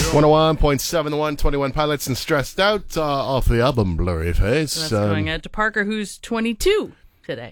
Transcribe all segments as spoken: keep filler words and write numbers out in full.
one oh one point seven The One, twenty-one Pilots and Stressed Out, uh, off the album Blurry Face. That's um, going out to Parker, who's twenty-two today.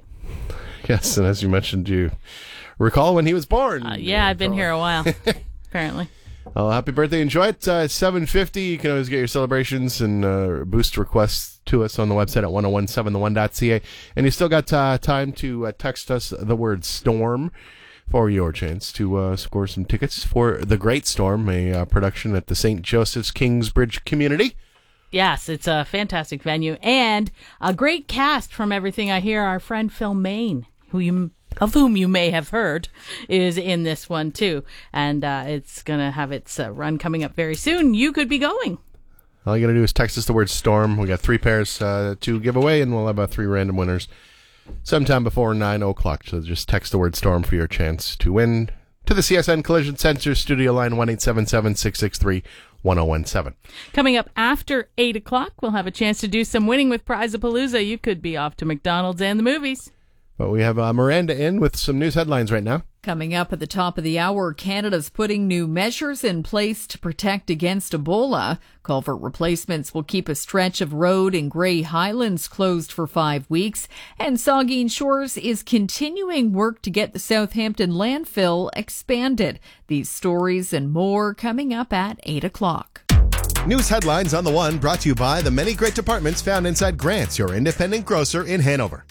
Yes, and as you mentioned, you recall when he was born. Uh, yeah, I've been here a while, apparently. Well, happy birthday. Enjoy it. Uh, seven fifty. You can always get your celebrations and uh, boost requests to us on the website at ten seventeen the one dot c a. And you still got uh, time to uh, text us the word storm for your chance to uh, score some tickets for The Great Storm, a uh, production at the Saint Joseph's Kingsbridge community. Yes, it's a fantastic venue and a great cast from everything I hear. Our friend Phil Main, who you of whom you may have heard, is in this one too. And uh, it's going to have its uh, run coming up very soon. You could be going. All you got to do is text us the word storm. We got three pairs uh, to give away, and we'll have uh, three random winners sometime before nine o'clock. So just text the word storm for your chance to win to the C S N Collision Center studio line one eight seven seven, six six three, one oh one seven. Coming up after eight o'clock, we'll have a chance to do some winning with Prize-a-Palooza. You could be off to McDonald's and the movies. But we have uh, Miranda in with some news headlines right now. Coming up at the top of the hour, Canada's putting new measures in place to protect against Ebola. Culvert replacements will keep a stretch of road in Grey Highlands closed for five weeks. And Saugeen Shores is continuing work to get the Southampton landfill expanded. These stories and more coming up at eight o'clock. News headlines on The One brought to you by the many great departments found inside Grant's, your independent grocer in Hanover.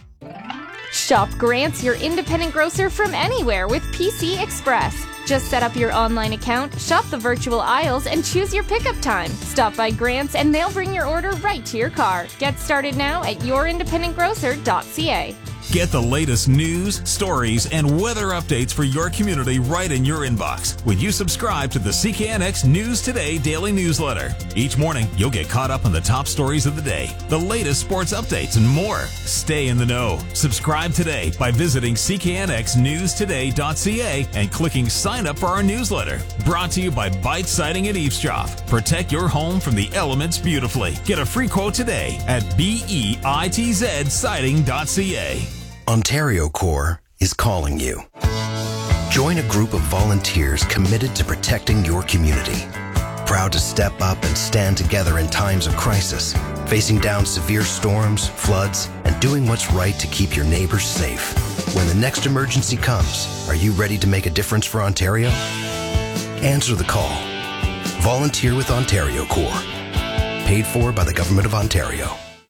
Shop Grant's, your independent grocer from anywhere with P C Express. Just set up your online account, shop the virtual aisles, and choose your pickup time. Stop by Grant's and they'll bring your order right to your car. Get started now at your independent grocer dot c a. Get the latest news, stories, and weather updates for your community right in your inbox when you subscribe to the C K N X News Today daily newsletter. Each morning, you'll get caught up on the top stories of the day, the latest sports updates, and more. Stay in the know. Subscribe today by visiting c k n x news today dot c a and clicking sign up for our newsletter. Brought to you by Bite Siding and Eavesdrop. Protect your home from the elements beautifully. Get a free quote today at bitz siding dot c a. Ontario Corps is calling you. Join a group of volunteers committed to protecting your community. Proud to step up and stand together in times of crisis, facing down severe storms, floods, and doing what's right to keep your neighbors safe. When the next emergency comes, are you ready to make a difference for Ontario? Answer the call. Volunteer with Ontario Corps. Paid for by the Government of Ontario.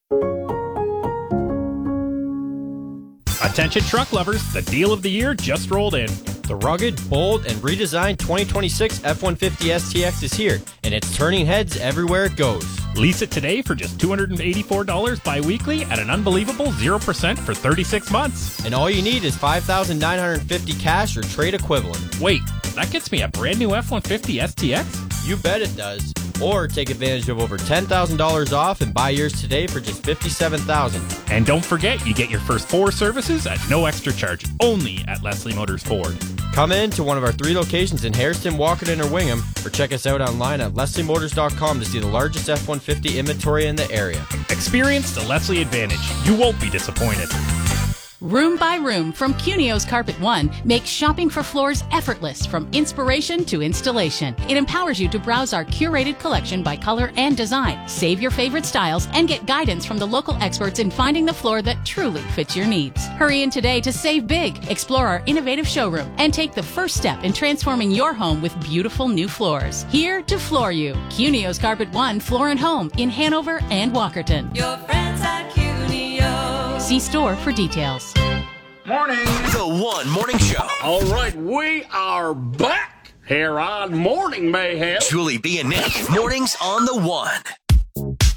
Attention truck lovers, the deal of the year just rolled in. The rugged, bold, and redesigned twenty twenty-six F one fifty S T X is here, and it's turning heads everywhere it goes. Lease it today for just two hundred eighty-four dollars bi-weekly at an unbelievable zero percent for thirty-six months. And all you need is five thousand nine hundred fifty dollars cash or trade equivalent. Wait, that gets me a brand new F one fifty S T X? You bet it does. Or take advantage of over ten thousand dollars off and buy yours today for just fifty-seven thousand dollars. And don't forget, you get your first four services at no extra charge, only at Leslie Motors Ford. Come in to one of our three locations in Hairston, Walkerton, or Wingham, or check us out online at leslie motors dot com to see the largest F one fifty inventory in the area. Experience the Leslie advantage. You won't be disappointed. Room by Room from Cunio's Carpet One makes shopping for floors effortless from inspiration to installation. It empowers you to browse our curated collection by color and design, save your favorite styles, and get guidance from the local experts in finding the floor that truly fits your needs. Hurry in today to save big, explore our innovative showroom, and take the first step in transforming your home with beautiful new floors. Here to floor you. Cunio's Carpet One Floor and Home in Hanover and Walkerton. Your friends at Cunio. See store for details. Morning. The One Morning Show. All right, we are back here on Morning Mayhem. Julie B and Nick. Mornings on The One.